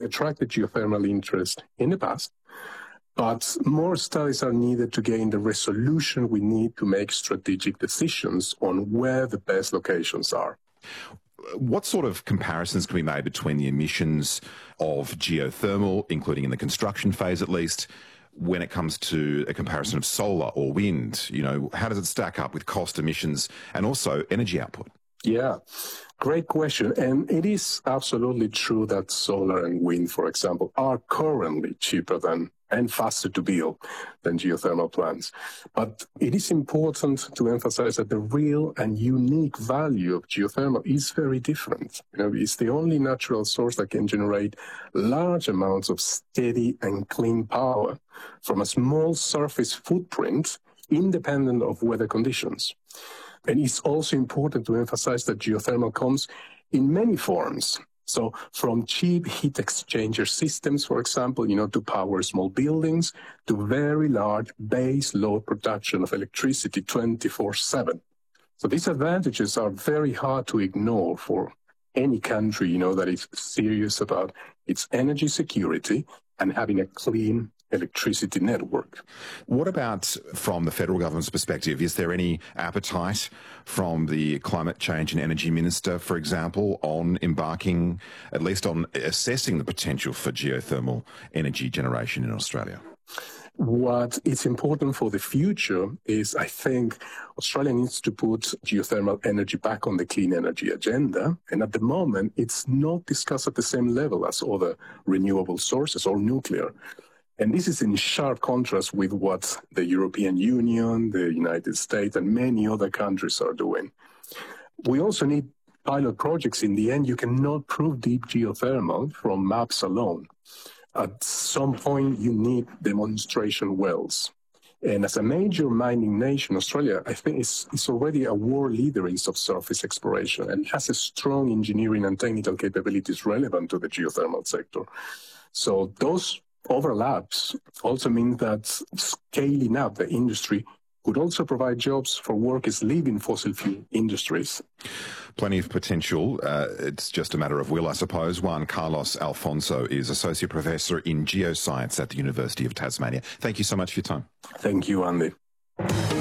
attracted geothermal interest in the past, but more studies are needed to gain the resolution we need to make strategic decisions on where the best locations are. What sort of comparisons can be made between the emissions of geothermal, including in the construction phase at least, when it comes to a comparison of solar or wind? You know, how does it stack up with cost, emissions, and also energy output? Yeah, great question. And it is absolutely true that solar and wind, for example, are currently cheaper than and faster to build than geothermal plants. But it is important to emphasize that the real and unique value of geothermal is very different. You know, it's the only natural source that can generate large amounts of steady and clean power from a small surface footprint, independent of weather conditions. And it's also important to emphasize that geothermal comes in many forms. So from cheap heat exchanger systems, for example, to power small buildings, to very large base load production of electricity 24/7. So these advantages are very hard to ignore for any country, that is serious about its energy security and having a clean electricity network. What about from the federal government's perspective? Is there any appetite from the Climate Change and Energy Minister, for example, on embarking, at least on assessing the potential for geothermal energy generation in Australia? What is important for the future is, I think, Australia needs to put geothermal energy back on the clean energy agenda. And at the moment, it's not discussed at the same level as other renewable sources or nuclear. And this is in sharp contrast with what the European Union, the United States, and many other countries are doing. We also need pilot projects. In the end, you cannot prove deep geothermal from maps alone. At some point, you need demonstration wells. And as a major mining nation, Australia, I think, is already a world leader in subsurface exploration and has a strong engineering and technical capabilities relevant to the geothermal sector. So those overlaps also mean that scaling up the industry could also provide jobs for workers leaving fossil fuel industries. Plenty of potential. It's just a matter of will, I suppose. Juan Carlos Alfonso is Associate Professor in Geoscience at the University of Tasmania. Thank you so much for your time. Thank you, Andy.